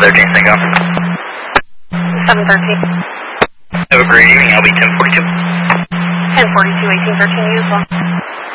713, Cinco. 713. Have a great evening. I'll be 1042. 1042, 1813, you as well.